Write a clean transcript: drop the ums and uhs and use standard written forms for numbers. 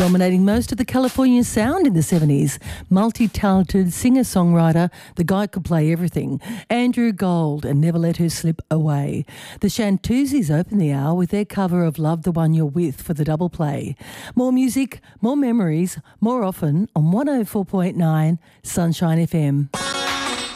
Dominating most of the California sound in the 70s, multi-talented singer-songwriter, the guy could play everything, Andrew Gold, and Never Let Her Slip Away. The Shantuzis open the hour with their cover of Love the One You're With for the double play. More music, more memories, more often on 104.9 Sunshine FM.